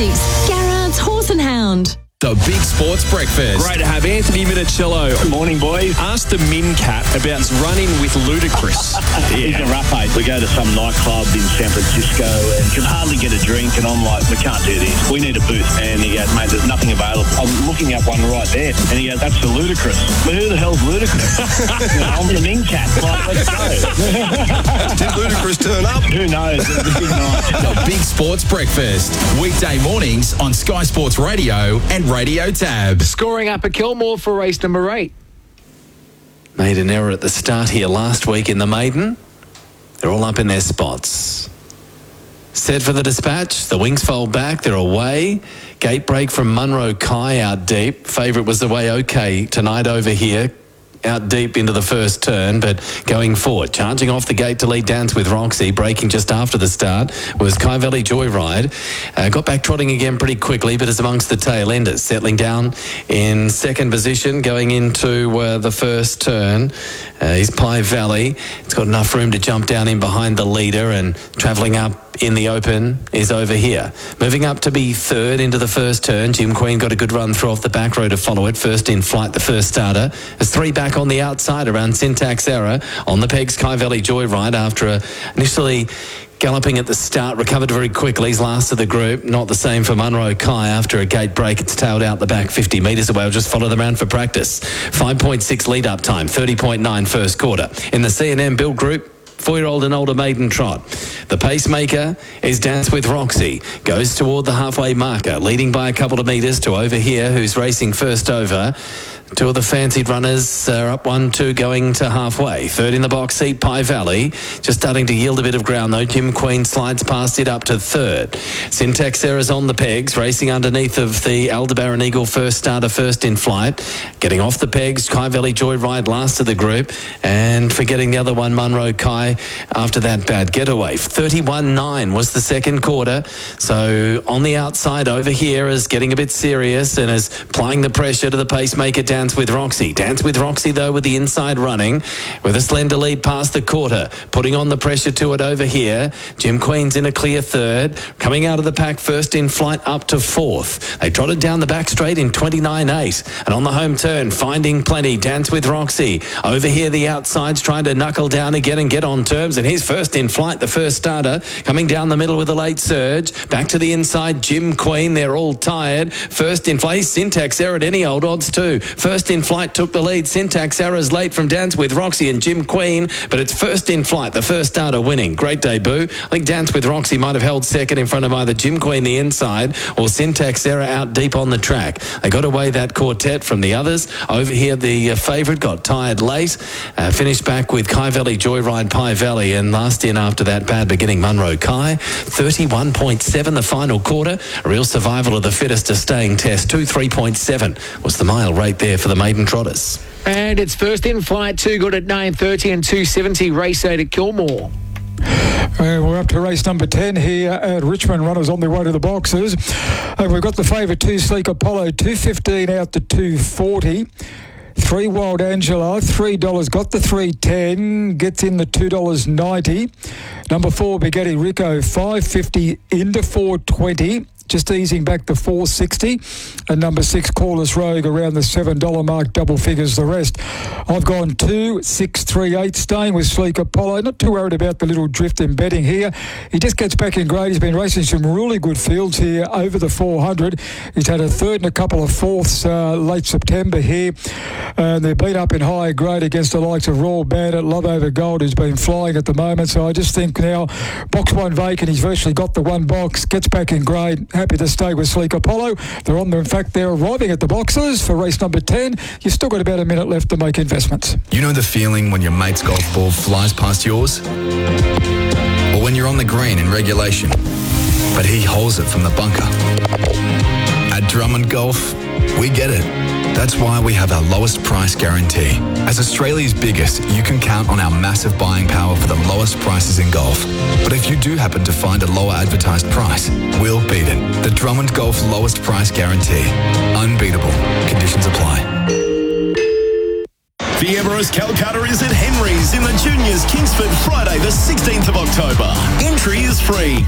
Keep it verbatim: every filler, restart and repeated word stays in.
six, Garrard's Horse and Hound. The Big Sports Breakfast. Great to have Anthony Minicello. Good morning, boys. Ask the Min Cat about running with Ludacris. He's a rough eight. We go to some nightclub in San Francisco and can hardly get a drink, and I'm like, we can't do this. We need a booth. And he goes, mate, there's nothing available. I'm looking at one right there. And he goes, that's the Ludacris. But who the hell's Ludacris? You know, I'm the Min Cat. Like, let's go. Did Ludacris turn up? Who knows? It's a big night. The Big Sports Breakfast. Weekday mornings on Sky Sports Radio and Radio Tab. Scoring up at Kilmore for race number eight. Made an error at the start here last week in the maiden. They're all up in their spots. Set for the dispatch. The wings fold back. They're away. Gate break from Munro Kai out deep. Favourite was the way okay tonight over here. Out deep into the first turn, but going forward, charging off the gate to lead Dance with Roxy, breaking just after the start was Kai Valley Joyride. Uh, got back trotting again pretty quickly, but is amongst the tail enders, settling down in second position, going into uh, the first turn. Uh, is Pie Valley. It's got enough room to jump down in behind the leader, and travelling up in the open is over here. Moving up to be third into the first turn. Jim Queen got a good run through off the back row to follow it. First in flight, the first starter. There's three back on the outside around Syntax Error. On the pegs, Kai Valley Joyride after a initially galloping at the start, recovered very quickly. He's last of the group. Not the same for Munro Kai. After a gate break, it's tailed out the back fifty metres away. I'll just follow them around for practice. five point six lead up time, thirty point nine first quarter. In the C and M Build Group, four-year-old and older maiden trot. The pacemaker is Dance with Roxy. Goes toward the halfway marker, leading by a couple of metres to over here, who's racing first over. Two of the fancied runners are up one, two, going to halfway. Third in the box seat, Pie Valley. Just starting to yield a bit of ground, though. Jim Queen slides past it up to third. Syntax Error's on the pegs, racing underneath of the Aldebaran Eagle first starter, first in flight. Getting off the pegs, Kai Valley Joyride last of the group. And forgetting the other one, Munro Kai, after that bad getaway. thirty-one nine was the second quarter. So on the outside over here is getting a bit serious and is applying the pressure to the pacemaker down. Dance with Roxy. Dance with Roxy, though, with the inside running, with a slender lead past the quarter, putting on the pressure to it over here. Jim Queen's in a clear third, coming out of the pack first in flight up to fourth. They trotted down the back straight in twenty-nine eight, and on the home turn, finding plenty. Dance with Roxy. Over here, the outside's trying to knuckle down again and get on terms, and here's first in flight, the first starter, coming down the middle with a late surge. Back to the inside, Jim Queen. They're all tired. First in flight, Syntax Error at any old odds too. First in flight took the lead. Syntax Error's late from Dance with Roxy and Jim Queen, but it's first in flight, the first starter winning. Great debut. I think Dance with Roxy might have held second in front of either Jim Queen the inside or Syntax Error out deep on the track. They got away that quartet from the others. Over here, the uh, favourite got tired late. Uh, finished back with Kai Valley Joyride, Pie Valley, and last in after that bad beginning, Munro Kai. thirty-one point seven the final quarter. A real survival of the fittest to staying test. two three point seven was the mile rate there for the maiden trotters. And it's first in flight, two good at nine thirty and two seventy, race eight at Kilmore. Uh, we're up to race number ten here at Richmond. Runners on their way to the boxes. Uh, we've got the favourite two, Sleek Apollo, two fifteen out to two forty. Three Wild Angela, three dollars, got the three ten, gets in the two dollars ninety. Number four, Bugatti Rico, five fifty into four twenty. Just easing back to four sixty. And number six, Corliss Rogue, around the seven dollars mark, double figures the rest. I've gone two, six, three, eight, staying with Sleek Apollo. Not too worried about the little drift in betting here. He just gets back in grade. He's been racing some really good fields here over the four hundred. He's had a third and a couple of fourths uh, late September here. And they've been up in higher grade against the likes of Royal Bandit, Love Over Gold, who's been flying at the moment. So I just think now, box one vacant, he's virtually got the one box, gets back in grade. Happy to stay with Sleek Apollo. They're on the, in fact, they're arriving at the boxes for race number ten. You've still got about a minute left to make investments. You know the feeling when your mate's golf ball flies past yours? Or when you're on the green in regulation, but he holds it from the bunker? At Drummond Golf, we get it. That's why we have our lowest price guarantee. As Australia's biggest, you can count on our massive buying power for the lowest prices in golf. But if you do happen to find a lower advertised price, we'll beat it. The Drummond Golf lowest price guarantee. Unbeatable. Conditions apply. The Everest Calcutta is at Henry's in the Juniors Kingsford Friday the sixteenth of October. Entry is free.